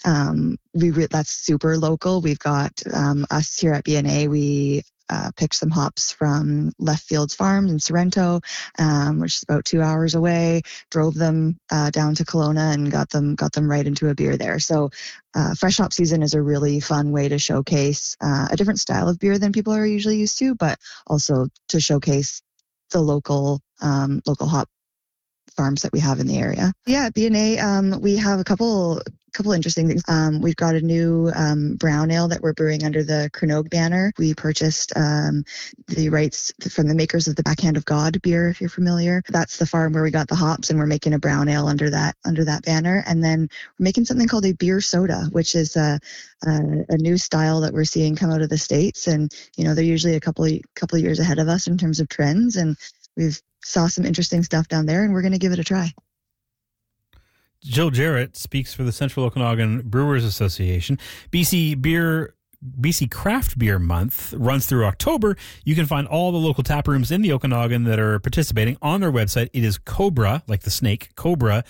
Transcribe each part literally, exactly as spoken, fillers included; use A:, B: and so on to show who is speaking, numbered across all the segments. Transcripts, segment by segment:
A: um, we re- that's super local. We've got um, us here at B N A. We Uh, picked some hops from Left Fields Farm in Sorrento, um, which is about two hours away. Drove them uh, down to Kelowna and got them got them right into a beer there. So, uh, fresh hop season is a really fun way to showcase uh, a different style of beer than people are usually used to, but also to showcase the local um, local hop farms that we have in the area. Yeah, at B N A, um, we have a couple couple interesting things. Um, we've got a new um, brown ale that we're brewing under the Cronog banner. We purchased um, the rights from the makers of the Backhand of God beer, if you're familiar. That's the farm where we got the hops, and we're making a brown ale under that under that banner. And then we're making something called a beer soda, which is a a, a new style that we're seeing come out of the States. And you know, they're usually a couple couple of years ahead of us in terms of trends, and we've saw some interesting stuff down there, and we're going to give it a try.
B: Jill Jarrett speaks for the Central Okanagan Brewers Association. B C Beer, B C Craft Beer Month runs through October. You can find all the local tap rooms in the Okanagan that are participating on their website. It is Cobra, like the snake, cobra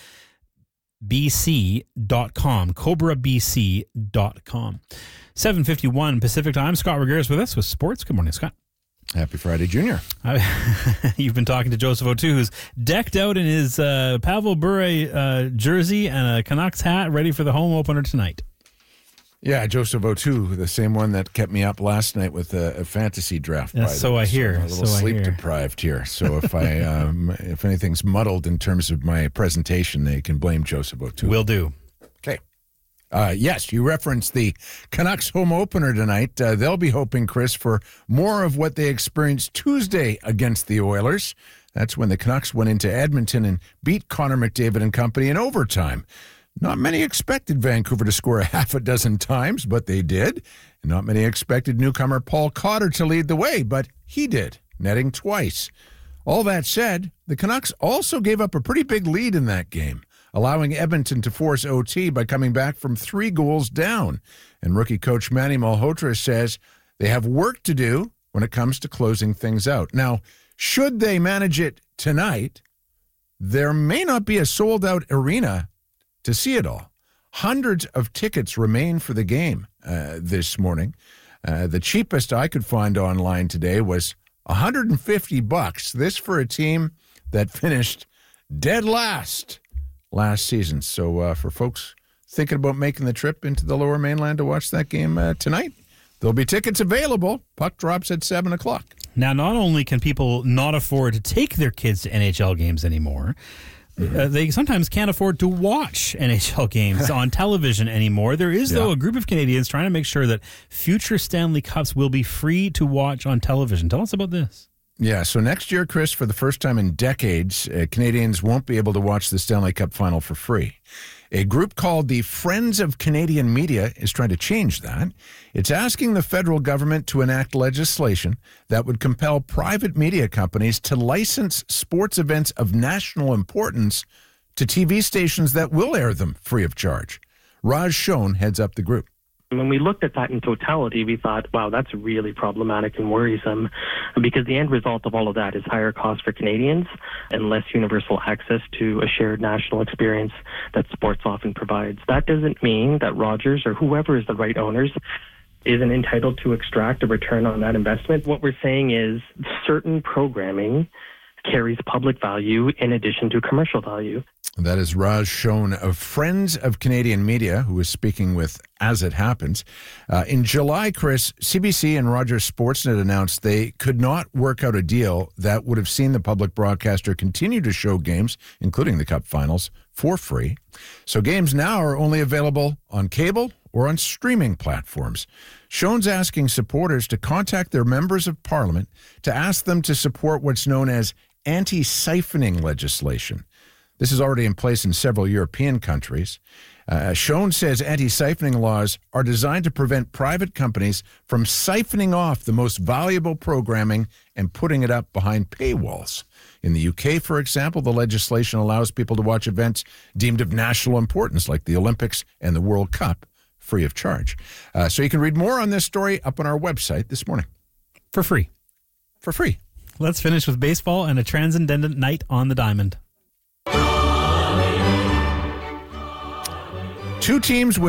B: b c dot com, cobra b c dot com. seven fifty-one Pacific Time. Scott Regeres with us with sports. Good morning, Scott.
C: Happy Friday, Junior.
B: Uh, you've been talking to Joseph O'Toole, who's decked out in his uh, Pavel Bure uh, jersey and a Canucks hat, ready for the home opener tonight.
C: Yeah, Joseph O'Toole, the same one that kept me up last night with a, a fantasy draft.
B: Yes, so I hear.
C: I'm a little
B: so
C: sleep
B: I hear.
C: deprived here. So if I um, if anything's muddled in terms of my presentation, they can blame Joseph O'Toole.
B: Will do.
C: Okay. Uh, yes, you referenced the Canucks home opener tonight. Uh, they'll be hoping, Chris, for more of what they experienced Tuesday against the Oilers. That's when the Canucks went into Edmonton and beat Connor McDavid and company in overtime. Not many expected Vancouver to score a half a dozen times, but they did. And not many expected newcomer Paul Cotter to lead the way, but he did, netting twice. All that said, the Canucks also gave up a pretty big lead in that game, allowing Edmonton to force O T by coming back from three goals down. And rookie coach Manny Malhotra says they have work to do when it comes to closing things out. Now, should they manage it tonight, there may not be a sold-out arena to see it all. Hundreds of tickets remain for the game uh, this morning. Uh, the cheapest I could find online today was one hundred fifty bucks. This for a team that finished dead last last season. So uh, for folks thinking about making the trip into the Lower Mainland to watch that game uh, tonight, there'll be tickets available. Puck drops at seven o'clock.
B: Now, not only can people not afford to take their kids to N H L games anymore, mm-hmm. uh, they sometimes can't afford to watch N H L games on television anymore. There is, yeah. though, a group of Canadians trying to make sure that future Stanley Cups will be free to watch on television. Tell us about this.
C: Yeah, so next year, Chris, for the first time in decades, uh, Canadians won't be able to watch the Stanley Cup Final for free. A group called the Friends of Canadian Media is trying to change that. It's asking the federal government to enact legislation that would compel private media companies to license sports events of national importance to T V stations that will air them free of charge. Raj Shone heads up the group.
D: When we looked at that in totality, we thought, wow, that's really problematic and worrisome, because the end result of all of that is higher costs for Canadians and less universal access to a shared national experience that sports often provides. That doesn't mean that Rogers or whoever is the right owners isn't entitled to extract a return on that investment. What we're saying is certain programming carries public value in addition to commercial value.
C: That is Raj Shone of Friends of Canadian Media, who is speaking with As It Happens. Uh, in July, Chris, C B C and Rogers Sportsnet announced they could not work out a deal that would have seen the public broadcaster continue to show games, including the Cup Finals, for free. So games now are only available on cable or on streaming platforms. Shone's asking supporters to contact their members of parliament to ask them to support what's known as anti-siphoning legislation. This is already in place in several European countries. Uh, Shone says anti-siphoning laws are designed to prevent private companies from siphoning off the most valuable programming and putting it up behind paywalls. In the U K, for example, the legislation allows people to watch events deemed of national importance, like the Olympics and the World Cup, free of charge. Uh, so you can read more on this story up on our website this morning.
B: For free.
C: For free.
B: Let's finish with baseball and a transcendent night on the diamond.
C: Two teams with